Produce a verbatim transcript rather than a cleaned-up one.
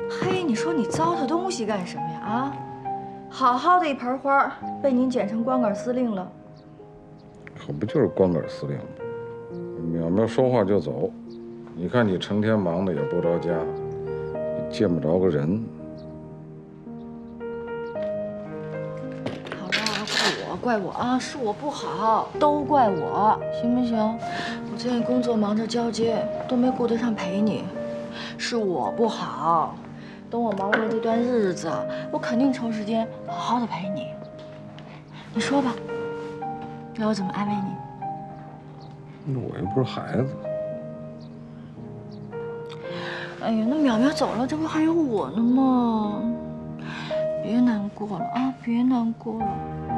嘿，你说你糟蹋东西干什么呀？啊，好好的一盆花，被您剪成光杆司令了。 可不就是光杆司令吗？淼淼说话就走，你看你成天忙的也不着家，也见不着个人。 好了，怪我，怪我啊，是我不好，都怪我，行不行？我最近工作忙着交接，都没顾得上陪你，是我不好。等我忙完了这段日子，我肯定抽时间好好的陪你。你说吧，让我怎么安慰你？ 那我又不是孩子。 哎呀，那淼淼走了，这不还有我呢吗？别难过了啊，别难过了。